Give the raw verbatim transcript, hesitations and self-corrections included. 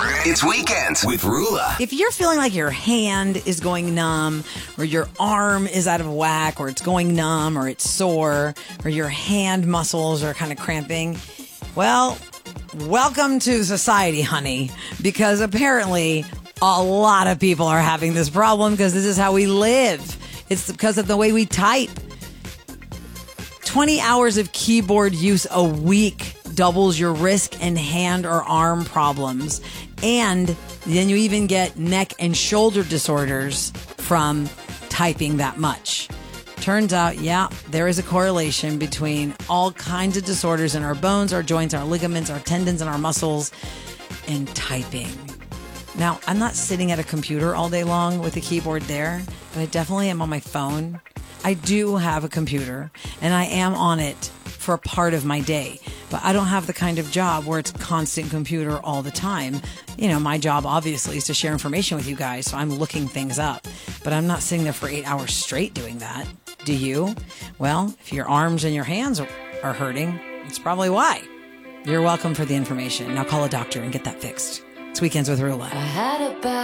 It's Weekends with Rula. If you're feeling like your hand is going numb, or your arm is out of whack, or it's going numb, or it's sore, or your hand muscles are kind of cramping, well, welcome to society, honey, because apparently a lot of people are having this problem because this is how we live. It's because of the way we type. twenty hours of keyboard use a week doubles your risk and hand or arm problems. And then you even get neck and shoulder disorders from typing that much. Turns out, yeah, there is a correlation between all kinds of disorders in our bones, our joints, our ligaments, our tendons, and our muscles, and typing. Now, I'm not sitting at a computer all day long with a keyboard there, but I definitely am on my phone. I do have a computer, and I am on it for a part of my day. But I don't have the kind of job where it's constant computer all the time. You know, my job obviously is to share information with you guys, so I'm looking things up. But I'm not sitting there for eight hours straight doing that. Do you? Well, if your arms and your hands are hurting, it's probably why. You're welcome for the information. Now call a doctor and get that fixed. It's Weekends with Rula. I had a bad